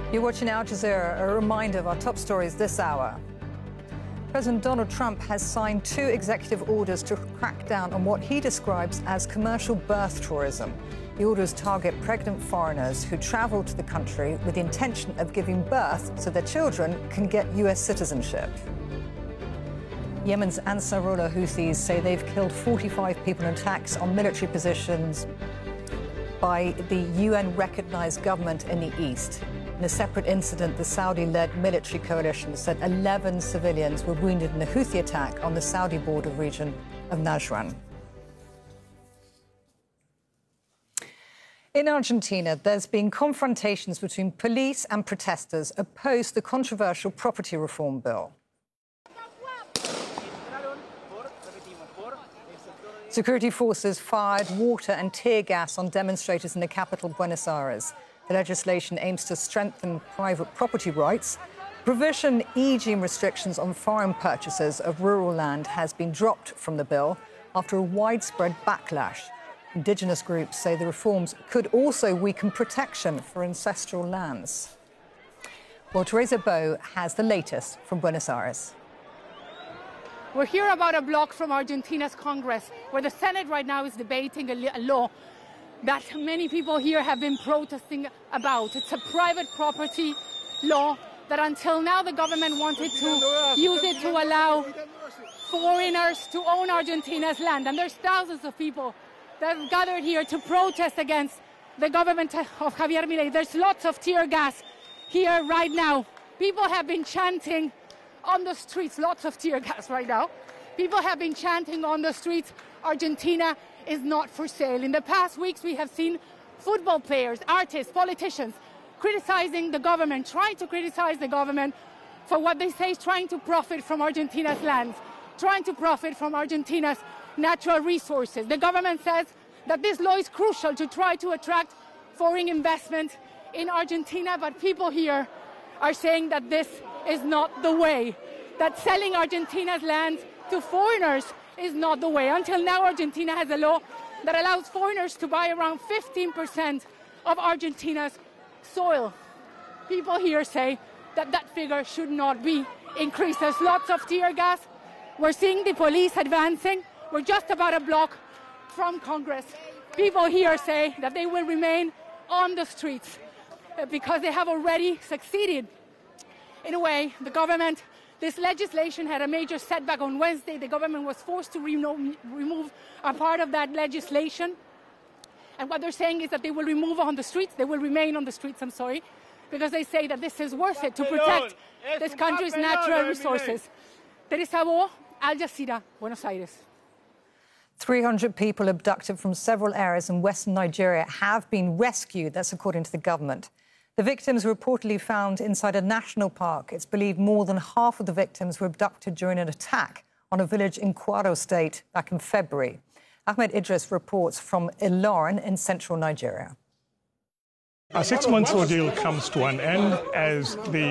You're watching Al Jazeera, a reminder of our top stories this hour. President Donald Trump has signed 2 executive orders to crack down on what he describes as commercial birth tourism. The orders target pregnant foreigners who travel to the country with the intention of giving birth so their children can get US citizenship. Yemen's Ansarullah Houthis say they've killed 45 people in attacks on military positions by the UN-recognized government in the east. In a separate incident, the Saudi-led military coalition said 11 civilians were wounded in a Houthi attack on the Saudi border region of Najran. In Argentina, there's been confrontations between police and protesters opposed to the controversial property reform bill. Security forces fired water and tear gas on demonstrators in the capital, Buenos Aires. The legislation aims to strengthen private property rights. Provision e-gene restrictions on foreign purchases of rural land has been dropped from the bill after a widespread backlash. Indigenous groups say the reforms could also weaken protection for ancestral lands. Well, Teresa Bo has the latest from Buenos Aires. We're here about a block from Argentina's Congress, where the Senate right now is debating a law that many people here have been protesting about. It's a private property law that until now the government wanted to use it to allow foreigners to own Argentina's land. And there's thousands of people that have gathered here to protest against the government of Javier Milei. There's lots of tear gas here right now. People have been chanting on the streets, lots of tear gas right now. People have been chanting on the streets, Argentina is not for sale. In the past weeks, we have seen football players, artists, politicians criticizing the government, trying to criticize the government for what they say is trying to profit from Argentina's lands, trying to profit from Argentina's natural resources. The government says that this law is crucial to try to attract foreign investment in Argentina, but people here are saying that this is not the way, that selling Argentina's land to foreigners is not the way. Until now, Argentina has a law that allows foreigners to buy around 15% of Argentina's soil. People here say that that figure should not be increased. There's lots of tear gas. We're seeing the police advancing. We're just about a block from Congress. People here say that they will remain on the streets because they have already succeeded. In a way, the government, this legislation had a major setback on Wednesday. The government was forced to remove a part of that legislation. And what they're saying is that they will remove on the streets, they will remain on the streets, because they say that this is worth it to protect this country's natural resources. Teresa Bo, Al Jazeera, Buenos Aires. 300 people abducted from several areas in western Nigeria have been rescued. That's according to the government. The victims were reportedly found inside a national park. It's believed more than half of the victims were abducted during an attack on a village in Kwara State back in February. Ahmed Idris reports from Ilorin in central Nigeria. A 6-month ordeal comes to an end as the